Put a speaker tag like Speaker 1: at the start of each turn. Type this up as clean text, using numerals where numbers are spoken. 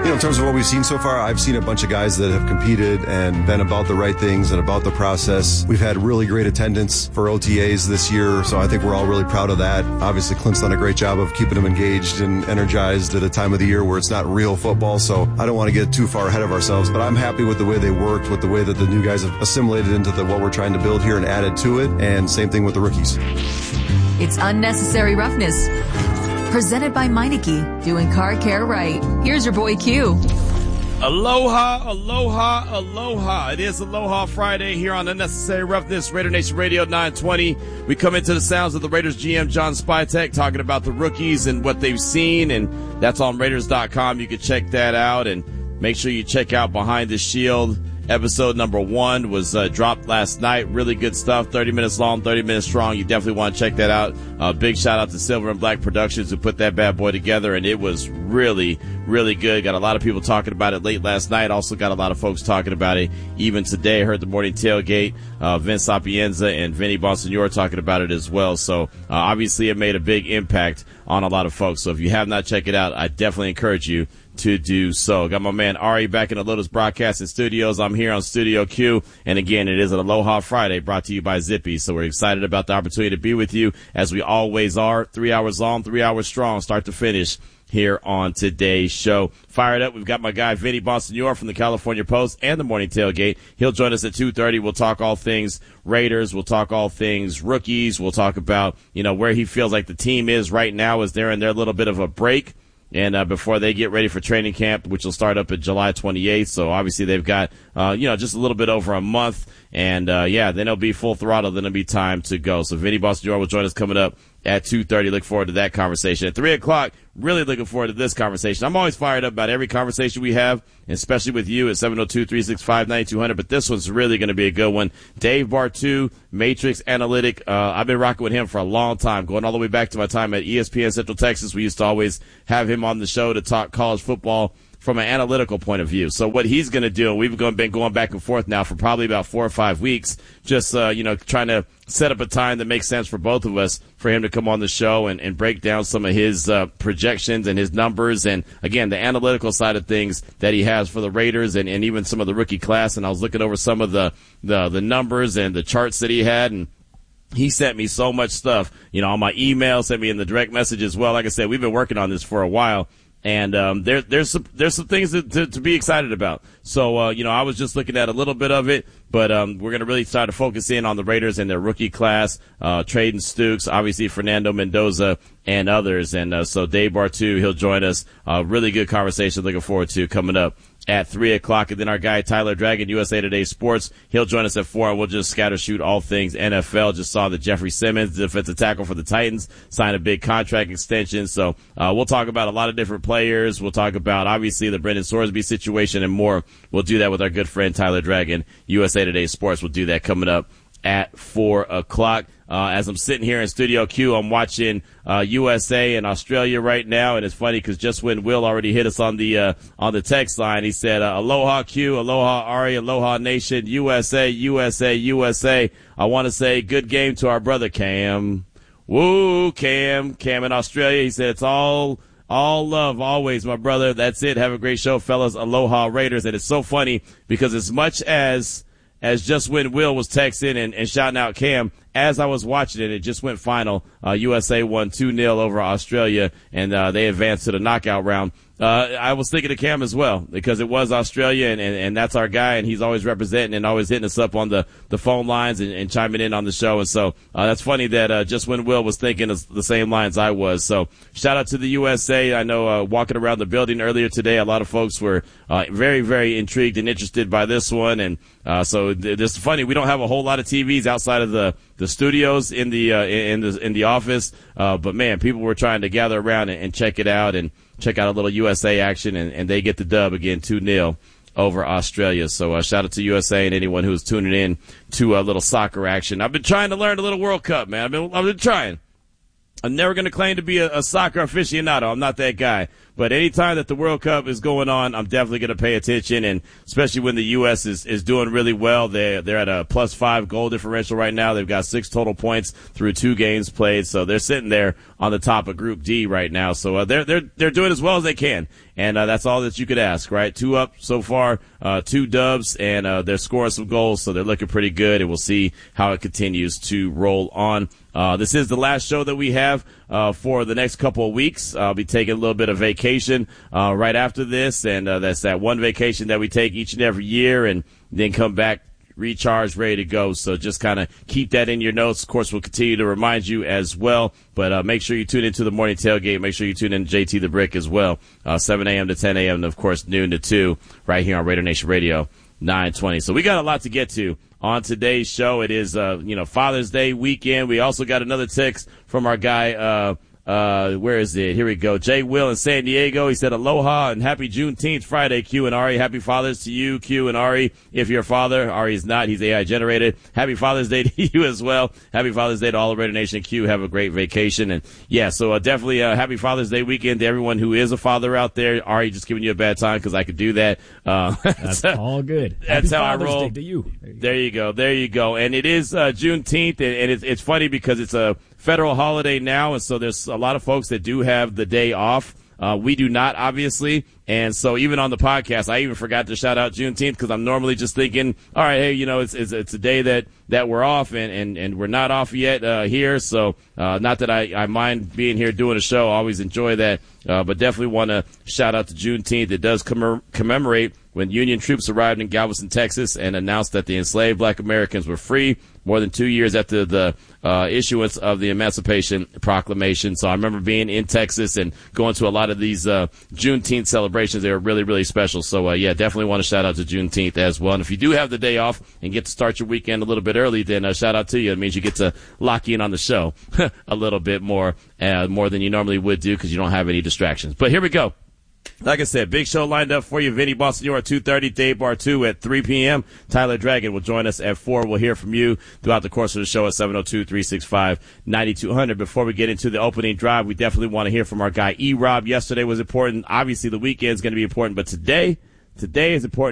Speaker 1: In terms of what we've seen so far, I've seen a bunch of guys that have competed and been about the right things and about the process. We've had really great attendance for OTAs this year, so I think we're all really proud of that. Obviously, Clint's done a great job of keeping them engaged and energized at a time of the year where it's not real football, so I don't want to get too far ahead of ourselves, but I'm happy with the way they worked, with the way that the new guys have assimilated into what we're trying to build here and added to it, and same thing with the rookies.
Speaker 2: It's Unnecessary Roughness. Presented by Meineke, doing car care right. Here's your boy Q.
Speaker 3: Aloha, aloha, aloha. It is Aloha Friday here on Unnecessary Roughness, Raider Nation Radio 920. We come into the sounds of the Raiders GM, John Spytek, talking about the rookies and what they've seen, and that's on Raiders.com. You can check that out, and make sure you check out Behind the Shield. Episode number 1 was dropped last night. Really good stuff. 30 minutes long, 30 minutes strong. You definitely want to check that out. Big shout out to Silver and Black Productions who put that bad boy together, and it was really, really good. Got a lot of people talking about it late last night. Also got a lot of folks talking about it even today. I heard the morning tailgate. Vince Sapienza and Vinny Bonsignore talking about it as well. So obviously it made a big impact on a lot of folks. So if you have not checked it out, I definitely encourage you to do so. Got my man Ari back in the Lotus Broadcasting Studios. I'm here on Studio Q, and again, it is an Aloha Friday brought to you by Zippy. So we're excited about the opportunity to be with you, as we always are. 3 hours long, 3 hours strong, start to finish here on today's show. Fired up. We've got my guy Vinny Bonsignore from the California Post and the Morning Tailgate. He'll join us at 2:30. We'll talk all things Raiders. We'll talk all things rookies. We'll talk about, where he feels like the team is right now as they're in their little bit of a break. And before they get ready for training camp, which will start up at July 28th. So obviously they've got, just a little bit over a month. And, then it'll be full throttle. Then it'll be time to go. So Vinny Bonsignore will join us coming up at 2:30. Look forward to that conversation. At 3 o'clock, really looking forward to this conversation. I'm always fired up about every conversation we have, especially with you at 702-365-9200. But this one's really going to be a good one. Dave Bartu, Matrix Analytic. I've been rocking with him for a long time, going all the way back to my time at ESPN Central Texas. We used to always have him on the show to talk college football from an analytical point of view. So what he's going to do, and we've been going back and forth now for probably about 4 or 5 weeks, just, trying to set up a time that makes sense for both of us for him to come on the show and break down some of his projections and his numbers. And again, the analytical side of things that he has for the Raiders and even some of the rookie class. And I was looking over some of the numbers and the charts that he had, and he sent me so much stuff, on my email, sent me in the direct message as well. Like I said, we've been working on this for a while. And there's some things to be excited about. So I was just looking at a little bit of it, but we're going to really start to focus in on the Raiders and their rookie class, Traden Stukes, obviously Fernando Mendoza, and others. And so Dave Bartu, he'll join us. Really good conversation. Looking forward to coming up at 3 o'clock. And then our guy Tyler Dragon, USA Today Sports, he'll join us at 4, and we'll just scatter shoot all things NFL. Just saw that Jeffrey Simmons, the defensive tackle for the Titans, signed a big contract extension. So we'll talk about a lot of different players. We'll talk about, obviously, the Brendan Sorsby situation and more. We'll do that with our good friend Tyler Dragon, USA Today Sports. We'll do that coming up at 4 o'clock. As I'm sitting here in Studio Q, I'm watching USA and Australia right now, and it's funny because just when Will already hit us on the text line, he said, "Aloha Q, aloha Ari, aloha Nation, USA, USA, USA." I want to say good game to our brother Cam. Woo, Cam in Australia. He said it's all love always, my brother. That's it. Have a great show, fellas. Aloha Raiders. And it's so funny because as much as just when Will was texting and shouting out Cam, as I was watching it, it just went final. USA won 2-0 over Australia, and they advanced to the knockout round. I was thinking of Cam as well because it was Australia, and that's our guy, and he's always representing and always hitting us up on the phone lines and chiming in on the show. And so that's funny that just when Will was thinking of the same lines I was. So shout out to the USA. I know walking around the building earlier today, a lot of folks were very, very intrigued and interested by this one. And so it's funny, we don't have a whole lot of TVs outside of the studios in the office, but man, people were trying to gather around and check it out and check out a little USA action, and they get the dub again, 2-0 over Australia. So shout out to USA and anyone who's tuning in to a little soccer action. I've been trying to learn a little World Cup, man. I've been trying. I'm never going to claim to be a soccer aficionado. I'm not that guy. But anytime that the World Cup is going on, I'm definitely going to pay attention, and especially when the U.S. is doing really well. They're at a +5 goal differential right now. They've got 6 total points through 2 games played, so they're sitting there on the top of Group D right now. So they're doing as well as they can, and that's all that you could ask, right? 2 up so far, 2 dubs, and they're scoring some goals, so they're looking pretty good, and we'll see how it continues to roll on. This is the last show that we have for the next couple of weeks. I'll be taking a little bit of vacation right after this, and that's that one vacation that we take each and every year, and then come back recharged, ready to go. So just kind of keep that in your notes. Of course, we'll continue to remind you as well, but make sure you tune into the morning tailgate. Make sure you tune in to JT the Brick as well, 7 a.m. to 10 a.m., and of course noon to 2 right here on Raider Nation Radio 920. So we got a lot to get to on today's show. It is, Father's Day weekend. We also got another text from our guy, where is it? Here we go. Jay Will in San Diego. He said, aloha and happy Juneteenth Friday, Q and Ari. Happy Father's to you, Q and Ari. If you're a father, Ari is not. He's AI generated. Happy Father's Day to you as well. Happy Father's Day to all of Raider Nation. Q, have a great vacation. And yeah, so definitely happy Father's Day weekend to everyone who is a father out there. Ari, just giving you a bad time because I could do that.
Speaker 4: That's all good.
Speaker 3: That's how
Speaker 4: Father's
Speaker 3: I roll.
Speaker 4: Day to you.
Speaker 3: There you go. There you go. And it is Juneteenth, and it's funny because it's a federal holiday now, and so there's a lot of folks that do have the day off. We do not, obviously. And so even on the podcast, I even forgot to shout out Juneteenth because I'm normally just thinking, all right, hey, it's a day that we're off and we're not off yet here. So not that I mind being here doing a show. I always enjoy that. But definitely want to shout out to Juneteenth. It does commemorate when Union troops arrived in Galveston, Texas, and announced that the enslaved black Americans were free more than 2 years after the issuance of the Emancipation Proclamation. So I remember being in Texas and going to a lot of these Juneteenth celebrations. They were really, really special. So, definitely want to shout out to Juneteenth as well. And if you do have the day off and get to start your weekend a little bit early, then shout out to you. It means you get to lock in on the show a little bit more than you normally would do because you don't have any distractions. But here we go. Like I said, big show lined up for you. Vinny Bonsignore at 2:30, Dave Bartu at 3 p.m. Tyler Dragon will join us at 4. We'll hear from you throughout the course of the show at 702-365-9200. Before we get into the opening drive, we definitely want to hear from our guy E-Rob. Yesterday was important. Obviously, the weekend is going to be important, but today is important.